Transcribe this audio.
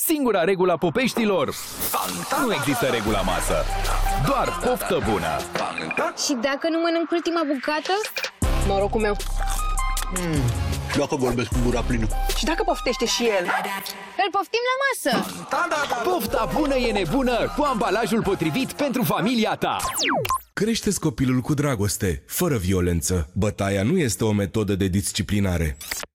Singura regulă a Popeștilor: nu există regula masă, doar poftă bună. Și dacă nu mănânc ultima bucată? Norocul meu. Dacă vorbesc cu gura plină. Și dacă poftește și el? Îl poftim la masă! Pofta bună e nebună cu ambalajul potrivit pentru familia ta. Crește-ți copilul cu dragoste, fără violență. Bătaia nu este o metodă de disciplinare.